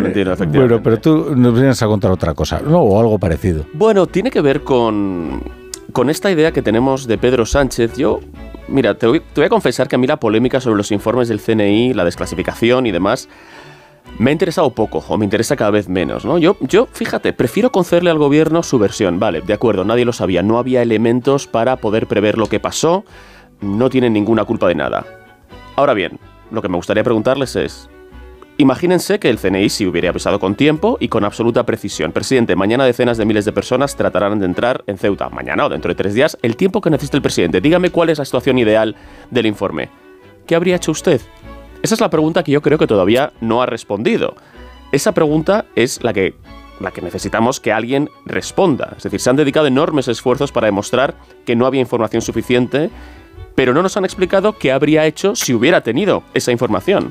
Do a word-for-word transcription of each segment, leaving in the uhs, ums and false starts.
argentino, efectivamente. Bueno, pero tú nos vienes a contar otra cosa, ¿no? O algo parecido. Bueno, tiene que ver con, con esta idea que tenemos de Pedro Sánchez. Yo, mira, te voy, te voy a confesar que a mí la polémica sobre los informes del C N I, la desclasificación y demás, me ha interesado poco, o me interesa cada vez menos, ¿no? Yo, yo, fíjate, prefiero concederle al gobierno su versión. Vale, de acuerdo, nadie lo sabía, no había elementos para poder prever lo que pasó, no tienen ninguna culpa de nada. Ahora bien, lo que me gustaría preguntarles es, imagínense que el C N I sí hubiera avisado con tiempo y con absoluta precisión. Presidente, mañana decenas de miles de personas tratarán de entrar en Ceuta. Mañana o dentro de tres días, el tiempo que necesite el presidente. Dígame cuál es la situación ideal del informe. ¿Qué habría hecho usted? Esa es la pregunta que yo creo que todavía no ha respondido. Esa pregunta es la que, la que necesitamos que alguien responda. Es decir, se han dedicado enormes esfuerzos para demostrar que no había información suficiente, pero no nos han explicado qué habría hecho si hubiera tenido esa información.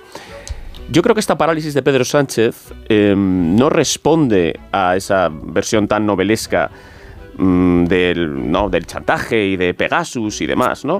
Yo creo que esta parálisis de Pedro Sánchez eh, no responde a esa versión tan novelesca mmm, del, ¿no? del chantaje y de Pegasus y demás, ¿no?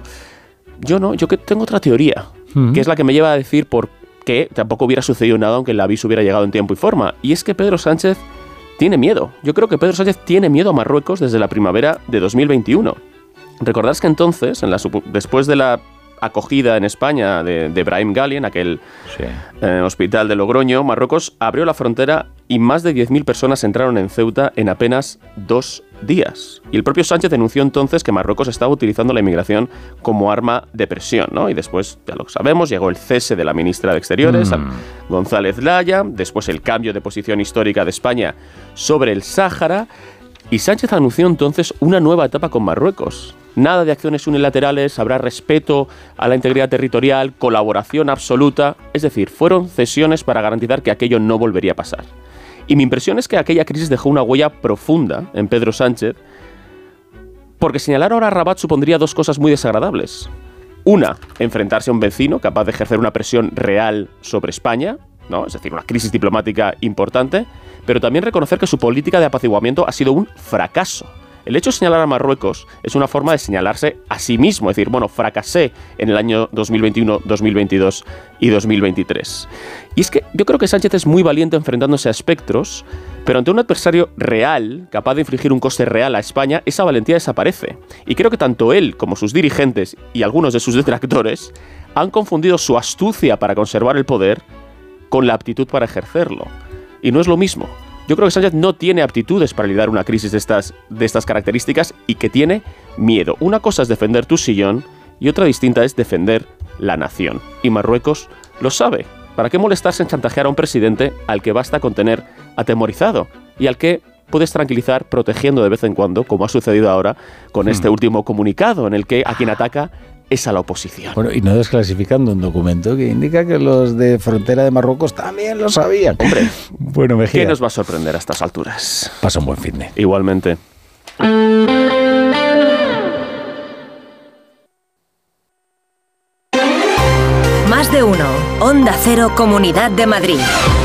Yo no, yo que tengo otra teoría, uh-huh. que es la que me lleva a decir por qué tampoco hubiera sucedido nada aunque el aviso hubiera llegado en tiempo y forma. Y es que Pedro Sánchez tiene miedo. Yo creo que Pedro Sánchez tiene miedo a Marruecos desde la primavera de dos mil veintiuno. Recordad que entonces, en la, después de la acogida en España de, de Brahim Ghali, en aquel sí. eh, hospital de Logroño, Marruecos abrió la frontera y más de diez mil personas entraron en Ceuta en apenas dos días. Y el propio Sánchez denunció entonces que Marruecos estaba utilizando la inmigración como arma de presión, ¿no? Y después, ya lo sabemos, llegó el cese de la ministra de Exteriores, mm. González Laya, después el cambio de posición histórica de España sobre el Sáhara, y Sánchez anunció entonces una nueva etapa con Marruecos. Nada de acciones unilaterales, habrá respeto a la integridad territorial, colaboración absoluta. Es decir, fueron cesiones para garantizar que aquello no volvería a pasar. Y mi impresión es que aquella crisis dejó una huella profunda en Pedro Sánchez, porque señalar ahora a Rabat supondría dos cosas muy desagradables. Una, enfrentarse a un vecino capaz de ejercer una presión real sobre España, ¿no? Es decir, una crisis diplomática importante, pero también reconocer que su política de apaciguamiento ha sido un fracaso. El hecho de señalar a Marruecos es una forma de señalarse a sí mismo, es decir, bueno, fracasé en el año dos mil veintiuno, dos mil veintidós y dos mil veintitrés. Y es que yo creo que Sánchez es muy valiente enfrentándose a espectros, pero ante un adversario real, capaz de infligir un coste real a España, esa valentía desaparece. Y creo que tanto él como sus dirigentes y algunos de sus detractores han confundido su astucia para conservar el poder con la aptitud para ejercerlo. Y no es lo mismo. Yo creo que Sánchez no tiene aptitudes para lidiar una crisis de estas, de estas características y que tiene miedo. Una cosa es defender tu sillón y otra distinta es defender la nación. Y Marruecos lo sabe. ¿Para qué molestarse en chantajear a un presidente al que basta con tener atemorizado y al que puedes tranquilizar protegiendo de vez en cuando, como ha sucedido ahora con este último comunicado en el que a quien ataca es a la oposición? Bueno, y no desclasificando un documento que indica que los de frontera de Marruecos también lo sabían. Hombre, bueno, Mejía, ¿qué nos va a sorprender a estas alturas? Pasa un buen fin de. Igualmente. Más de uno. Onda Cero, Comunidad de Madrid.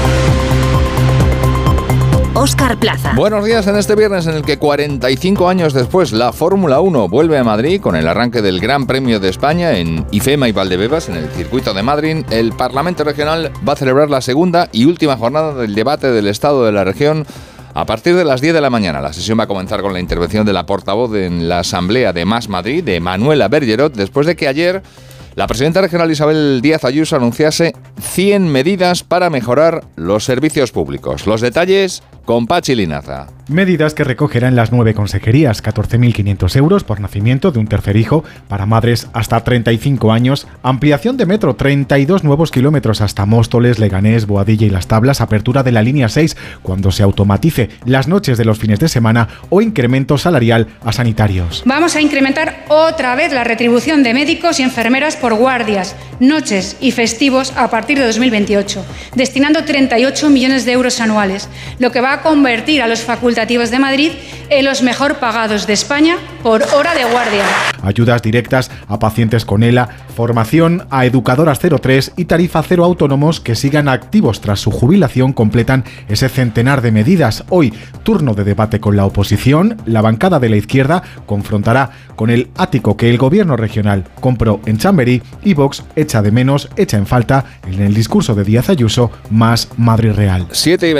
Óscar Plaza. Buenos días en este viernes en el que cuarenta y cinco años después la Fórmula uno vuelve a Madrid con el arranque del Gran Premio de España en IFEMA y Valdebebas en el circuito de Madrid. El Parlamento Regional va a celebrar la segunda y última jornada del debate del Estado de la región a partir de las diez de la mañana. La sesión va a comenzar con la intervención de la portavoz en la Asamblea de Más Madrid, de Manuela Bergerot, después de que ayer la presidenta regional Isabel Díaz Ayuso anunciase cien medidas para mejorar los servicios públicos. Los detalles con Pachi Linaza. Medidas que recogerán las nueve consejerías, catorce mil quinientos euros por nacimiento de un tercer hijo para madres hasta treinta y cinco años, ampliación de metro, treinta y dos nuevos kilómetros hasta Móstoles, Leganés, Boadilla y Las Tablas, apertura de la línea seis cuando se automatice las noches de los fines de semana o incremento salarial a sanitarios. Vamos a incrementar otra vez la retribución de médicos y enfermeras por guardias, noches y festivos a partir de dos mil veintiocho, destinando treinta y ocho millones de euros anuales, lo que va a convertir a los facultativos de Madrid en los mejor pagados de España por hora de guardia. Ayudas directas a pacientes con ELA, formación a educadoras cero tres y tarifa cero autónomos que sigan activos tras su jubilación completan ese centenar de medidas. Hoy, turno de debate con la oposición. La bancada de la izquierda confrontará con el ático que el gobierno regional compró en Chamberí y Vox echa de menos, echa en falta en el discurso de Díaz Ayuso más Madrid Real. siete y